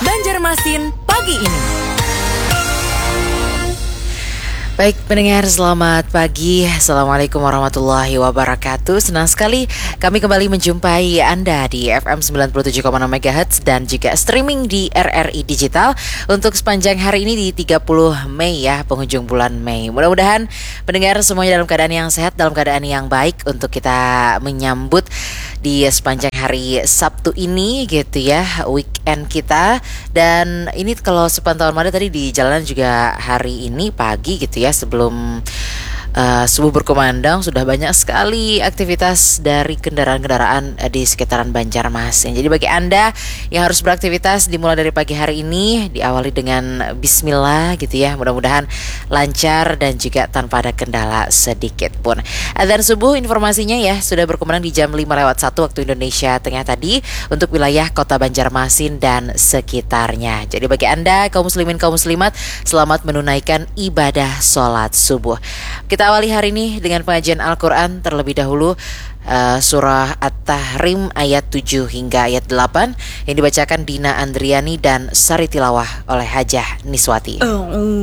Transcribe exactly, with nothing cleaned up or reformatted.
Banjarmasin pagi ini. Baik pendengar, selamat pagi. Assalamualaikum warahmatullahi wabarakatuh. Senang sekali kami kembali menjumpai Anda di F M sembilan puluh tujuh koma enam megahertz dan juga streaming di R R I Digital untuk sepanjang hari ini di tiga puluh Mei ya, penghujung bulan Mei. Mudah-mudahan pendengar semuanya dalam keadaan yang sehat, dalam keadaan yang baik untuk kita menyambut di sepanjang hari Sabtu ini gitu ya, weekend kita. Dan ini kalau sepantauan Mada tadi di jalanan juga hari ini pagi gitu ya, sebelum uh, subuh berkumandang sudah banyak sekali aktivitas dari kendaraan-kendaraan uh, di sekitaran Banjarmasin. Jadi bagi Anda yang harus beraktivitas dimulai dari pagi hari ini, diawali dengan bismillah gitu ya, mudah-mudahan lancar dan juga tanpa ada kendala sedikit pun. Adzan subuh informasinya ya sudah berkumandang di jam lima lewat satu waktu Indonesia Tengah tadi untuk wilayah kota Banjarmasin dan sekitarnya. Jadi bagi Anda kaum muslimin kaum muslimat, selamat menunaikan ibadah sholat subuh. Kita awali hari ini dengan pengajian Al-Quran terlebih dahulu, uh, surah At-Tahrim ayat tujuh hingga ayat delapan yang dibacakan Dina Andriani dan Sari Tilawah oleh Hajah Niswati.